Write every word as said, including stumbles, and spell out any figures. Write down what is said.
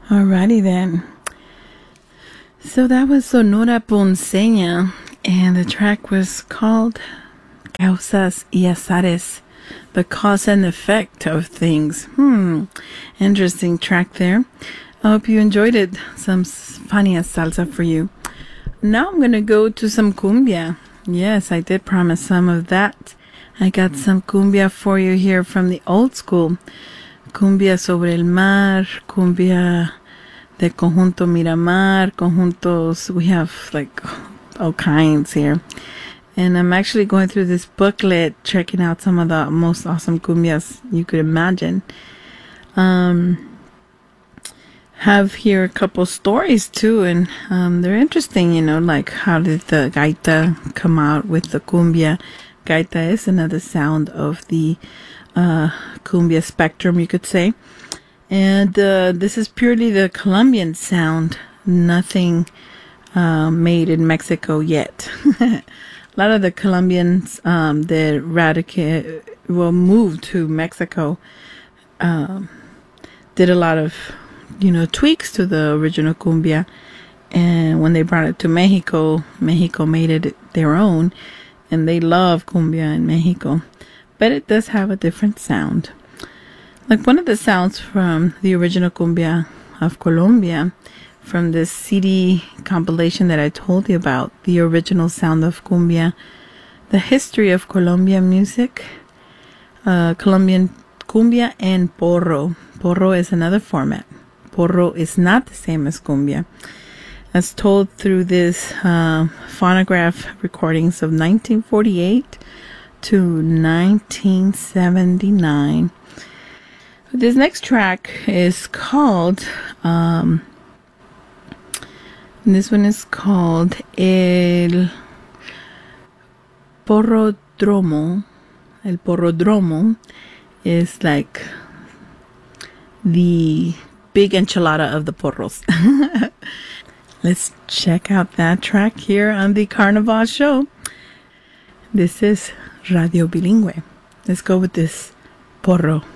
Alrighty then. So that was Sonora Ponceña, and the track was called Causas y Azares, the cause and effect of things. Hmm, interesting track there. I hope you enjoyed it. Some Spanish salsa for you. Now I'm gonna go to some cumbia. Yes, I did promise some of that. I got some cumbia for you here from the old school. Cumbia sobre el mar, cumbia de Conjunto Miramar, conjuntos, we have like all kinds here. And I'm actually going through this booklet, checking out some of the most awesome cumbias you could imagine. Um, have here a couple stories too, and um, they're interesting, you know, like how did the gaita come out with the cumbia. Gaita is another sound of the uh, cumbia spectrum, you could say. And uh, this is purely the Colombian sound, nothing uh, made in Mexico yet. A lot of the Colombians um, that radicate, well, moved to Mexico, um, did a lot of, you know, tweaks to the original cumbia. And when they brought it to Mexico, Mexico made it their own. And they love cumbia in Mexico. But it does have a different sound. Like one of the sounds from the original cumbia of Colombia, from this C D compilation that I told you about, the original sound of cumbia, the history of Colombian music, uh, Colombian cumbia and porro. Porro is another format. Porro is not the same as cumbia. As told through this uh, phonograph recordings of nineteen forty-eight to nineteen seventy-nine. This next track is called, um, this one is called El Porrodromo. El Porrodromo is like the big enchilada of the porros. Let's check out that track here on the Carnival Show. This is Radio Bilingüe. Let's go with this porro.